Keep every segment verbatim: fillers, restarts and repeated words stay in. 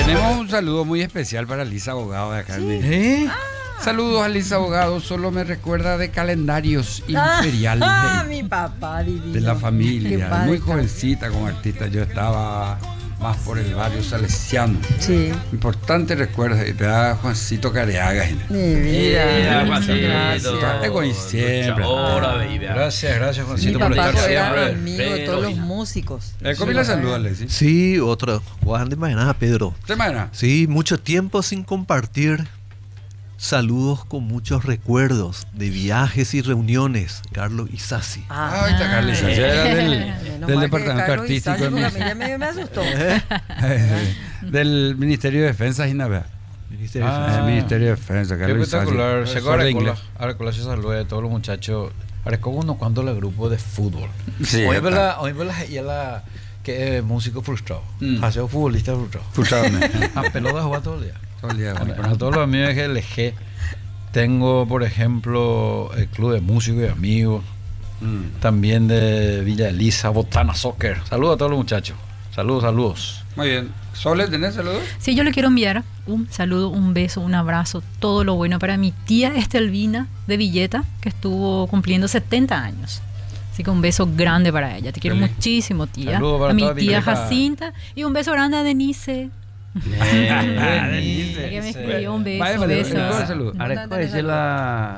Tenemos un saludo muy especial para Lisa Abogado de acá. ¿Sí? ¿Eh? Ah. Saludos a Lisa Abogado, solo me recuerda de calendarios imperiales. Ah, de, mi papá divino. De la familia, muy jovencita como artista. Yo estaba más por el barrio salesiano. Sí. Importante recuerdo, y te da Juancito Careaga. Mi vida. Juancito. Gracias. Siempre. Gracias, gracias Juancito por estar siempre. Amigo de todos los músicos. Eh, ¿Cómo le saluda, Alexis? Sí, otro. Juan de Mañana, Pedro. ¿De Mañana? Sí, mucho tiempo sin compartir. Saludos con muchos recuerdos de viajes y reuniones. Carlos Isasi. Ah, ahorita Carlos Isasi era del, del departamento artístico. De me, me, me asustó. Del Ministerio de Defensa, Ginabea. Ministerio ah, de Defensa. El Ministerio de Defensa, Carlos espectacular. Llegó a Arecola. Arecola se saluda de todos los muchachos. Arecola unos cuantos del grupo de fútbol. Sí, hoy ve la, hoy ve la, y la que es músico frustrado. Mm. Hace futbolista frustrado. Frustrado. A pelota juega todo el día. Todo el día. Bueno, bueno, todos los amigos que L G. Tengo, por ejemplo, el club de músicos y amigos. Mm. También de Villa Elisa, Botana Soccer. Saludos a todos los muchachos. Saludos, saludos. Muy bien. ¿Sole, tenés saludos? Sí, yo le quiero enviar un saludo, un beso, un abrazo, todo lo bueno para mi tía Estelvina de Villeta, que estuvo cumpliendo setenta años. Así que un beso grande para ella. Te quiero Feliz. muchísimo, tía. A mi tía Jacinta. Y un beso grande a Denise. Denise. Que me escribió un beso. Un beso. Ahora es la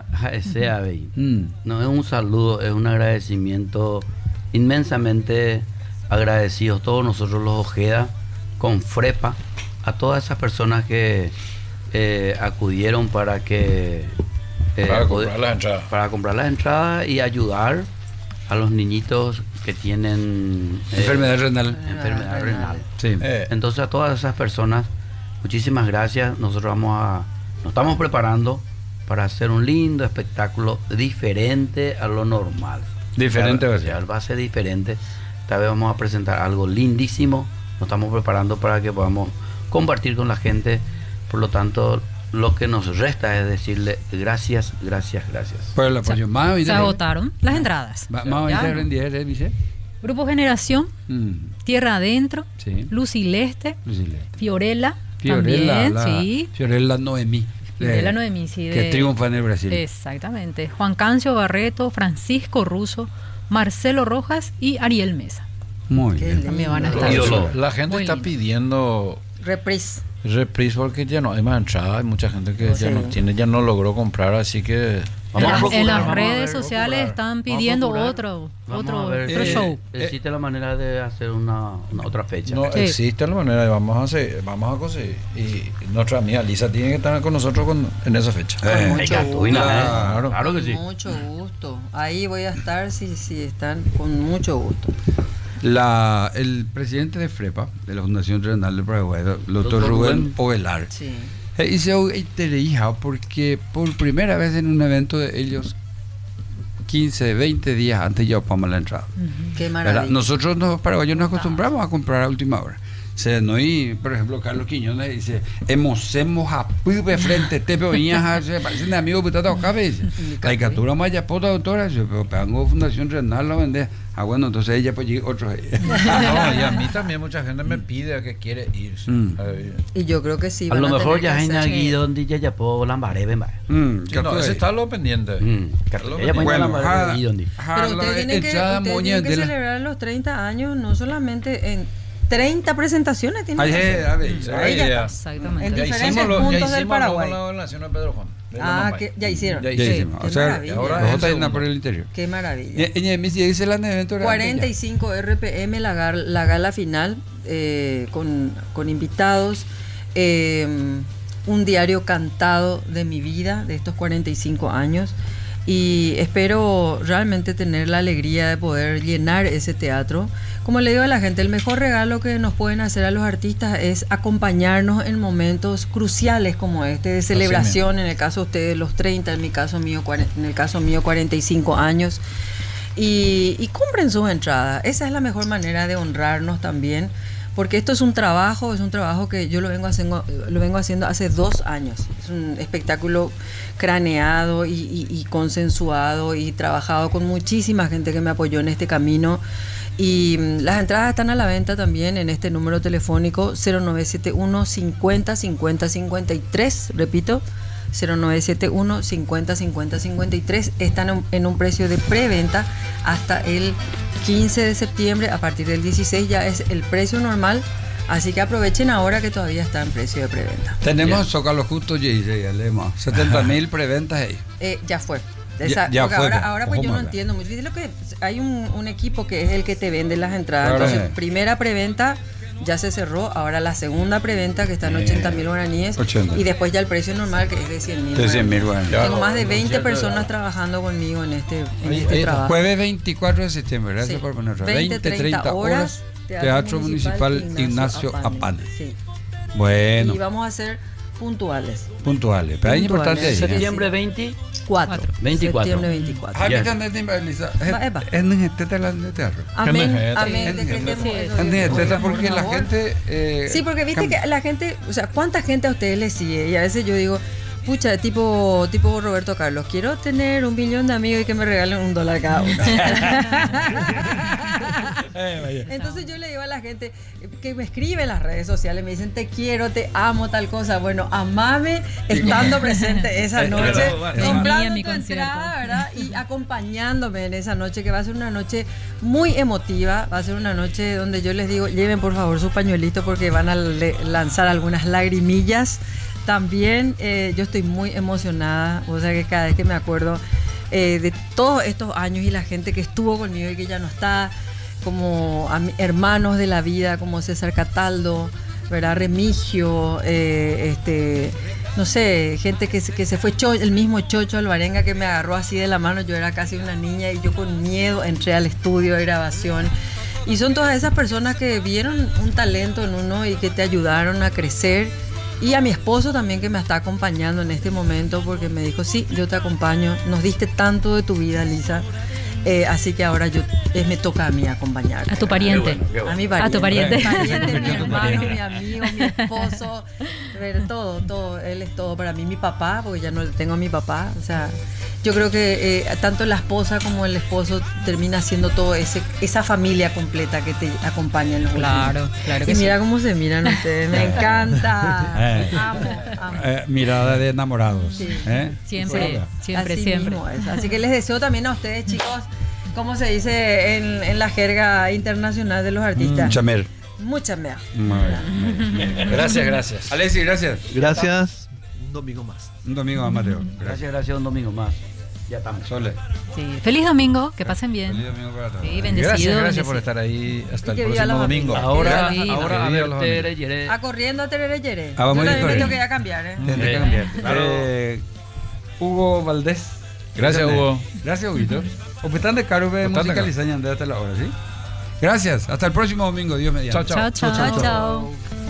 no es un saludo, es un agradecimiento inmensamente agradecidos todos nosotros los Ojeda con Frepa a todas esas personas que eh, acudieron para que eh, para comprar las entradas para comprar las entradas y ayudar a los niñitos que tienen eh, enfermedad renal enfermedad ah, renal sí. eh. Entonces a todas esas personas muchísimas gracias. Nosotros vamos a nos estamos preparando para hacer un lindo espectáculo diferente a lo normal. Diferente va a ser. Va a ser diferente. Esta vez vamos a presentar algo lindísimo. Nos estamos preparando para que podamos compartir con la gente. Por lo tanto, lo que nos resta es decirle gracias, gracias, gracias. Por el apoyo. Se, se agotaron las entradas. Va, ¿Más no? Grupo Generación, mm. Tierra Adentro, sí. Lucileste, Lucileste. Fiorella, Fiorella también, la, sí. Fiorella Noemí. Fiorella Noemí, sí. Que de, triunfa en el Brasil. Exactamente. Juan Cancio Barreto, Francisco Russo, Marcelo Rojas y Ariel Mesa. Muy Qué bien. También van a estar. La gente Muy está lindo. pidiendo reprise. Reprise porque ya no hay más entrada, hay mucha gente que sí. ya no tiene, ya no logró comprar, así que vamos en, procurar, en las redes ver, sociales están pidiendo otro otro, ver, otro eh, show. Existe la manera de hacer una, una otra fecha. No, sí. existe la manera de vamos a hacer, vamos a conseguir. Y nuestra amiga Lisa tiene que estar con nosotros con, en esa fecha. Con mucho Ay, gusto. Eh, claro. claro que sí. Con mucho gusto. Ahí voy a estar si, si están con mucho gusto. La, el presidente de FREPA, de la Fundación Renal del Paraguay, el doctor Rubén Ovelar, sí. hizo interhija porque por primera vez en un evento de ellos, quince, veinte días antes ya pagamos la entrada. Uh-huh. Qué maravilla. ¿Verdad? Nosotros los paraguayos nos acostumbramos a comprar a última hora. Se no y, por ejemplo, Carlos Quiñones dice, hemos a pube frente te peoñas, se parecen de amigos putata o cabeza. La caricatura maya pota doctora, pero pango Fundación Renal la vende. Ah, bueno, entonces ella pues otro. No, y a mí también mucha gente me pide que quiere ir. Mm. Y yo creo que sí. A lo mejor ya hay aquí donde ya ya puedo lambaré, ven va. No, ese está lo pendiente. Ella puede lambaré ahí donde. Pero usted tiene que, usted tiene que celebrar los treinta años, no solamente en treinta presentaciones tiene Ay, que hacer. A ver, Ahí ya, exactamente. En ya diferentes lo, puntos ya del Paraguay. La gobernación de Pedro Juan. Ah, que ya hicieron. Ya hicimos. Sí, o sea, maravilla. ahora los otros andan por el interior. Qué maravilla. Y, y, y dice el evento cuarenta y cinco R P M la, gar, la gala final eh, con, con invitados, eh, un diario cantado de mi vida de estos cuarenta y cinco años. Y espero realmente tener la alegría de poder llenar ese teatro. Como le digo a la gente, el mejor regalo que nos pueden hacer a los artistas es acompañarnos en momentos cruciales como este, de celebración, en el caso de ustedes los treinta, en mi caso mío, en el caso mío cuarenta y cinco años. Y, y compren sus entradas. Esa es la mejor manera de honrarnos también. Porque esto es un trabajo, es un trabajo que yo lo vengo haciendo, lo vengo haciendo hace dos años. Es un espectáculo craneado y, y, y consensuado y trabajado con muchísima gente que me apoyó en este camino. Y mm, las entradas están a la venta también en este número telefónico cero nueve siete uno cincuenta cincuenta cincuenta y tres, repito, cero nueve siete uno cincuenta cincuenta cincuenta y tres. Están en, en un precio de preventa hasta el quince de septiembre. A partir del dieciséis ya es el precio normal, así que aprovechen ahora que todavía está en precio de preventa. Tenemos Bien. Zócalo justo, J J, Alema. setenta mil preventas ahí. Eh, ya fue. Ya- Esa- ya porque fue, ahora, ya. ahora pues Ojo, yo no mala. entiendo mucho. Dice lo que hay un, un equipo que es el que te vende las entradas. Claro. Entonces, primera preventa ya se cerró. Ahora la segunda preventa que está en Eh, ochenta mil guaraníes. ochenta. Y después ya el precio normal que es de cien mil. De cien mil, bueno. Tengo más de Ya, veinte cierto, personas ya. trabajando conmigo en este, en Ahí- este ahí está. trabajo. Jueves veinticuatro de septiembre, gracias Sí. por ponerlo. veinte, treinta horas, Teatro Municipal Ignacio Apane. Sí. Bueno, Y vamos a ser puntuales. puntuales. Pero es Puntuales. importante ahí. ¿eh? Septiembre veinte. Cuatro. veinticuatro. Septiembre veinticuatro. Ah, Ya. ¿qué tal de Elisa? Va, epa. Es en este talán de teatro. Amén, Genejeta. amén. Sí, decretemos sí, eso, En Dios, este, por porque la favor. gente. eh, Sí, porque viste cambia. que la gente, o sea, ¿cuánta gente a ustedes les sigue? Y a veces yo digo, pucha, tipo, tipo Roberto Carlos, quiero tener un billón de amigos y que me regalen un dólar cada uno. Entonces yo le digo a la gente que me escribe en las redes sociales, me dicen, te quiero, te amo, tal cosa. Bueno, amame estando presente esa Es noche, verdad, es comprando verdad. En mi tu concierto. entrada, ¿verdad? Y acompañándome en esa noche, que va a ser una noche muy emotiva, va a ser una noche donde yo les digo, lleven por favor su pañuelito porque van a le- lanzar algunas lagrimillas. También eh, yo estoy muy emocionada, o sea que cada vez que me acuerdo eh, de todos estos años y la gente que estuvo conmigo y que ya no está, como a mi- hermanos de la vida, como César Cataldo, ¿verdad? Remigio, eh, este, no sé, gente que, se- que se fue, Cho- el mismo Chocho Alvarenga que me agarró así de la mano, yo era casi una niña y yo con miedo entré al estudio de grabación. Y son todas esas personas que vieron un talento en uno y que te ayudaron a crecer. Y a mi esposo también que me está acompañando en este momento porque me dijo, sí, yo te acompaño, nos diste tanto de tu vida, Lisa, eh, así que ahora yo eh, me toca a mí acompañarte. A tu pariente. Qué bueno, qué bueno. A mi pariente. A tu pariente. Mi pariente, mi hermano, mi amigo, mi esposo, pero todo, todo, él es todo para mí, mi papá, porque ya no tengo a mi papá, o sea, yo creo que eh, tanto la esposa como el esposo termina siendo todo ese, esa familia completa que te acompaña en los Claro, últimos. claro Y que sí. mira cómo se miran ustedes, me encanta, Eh. amo, amo. Eh, mirada de enamorados. Sí. ¿eh? Siempre, siempre, Así siempre. mismo es. Así que les deseo también a ustedes, chicos, como se dice en, en la jerga internacional de los artistas, Chamer. mucha mea. Gracias, gracias. Alexis, gracias. Gracias. Un domingo más. Un domingo más, Mateo. Gracias, gracias, un domingo más. Ya estamos. Sole. Sí. Feliz domingo, que pasen Feliz bien. domingo para todos. Sí, bendecido. Gracias, gracias bendecido. por estar ahí hasta Y el que viva la próximo familia. domingo. Ahora, Sí. ahora a Que viva ver, los tere, amigos. yere. A corriendo a terere yere. Ah, vamos Yo a ir también me corriendo. tengo que ir a cambiar, ¿eh? Tendré que Eh, cambiar. claro. Eh, Hugo Valdés. Gracias, Hugo. Gracias, Huguito. Opetán de Caro de Opetán de música Caro. liceña hasta la hora, ¿sí? Gracias. Hasta el próximo domingo. Dios mediante. Chao, chao. Chao, chao, chao.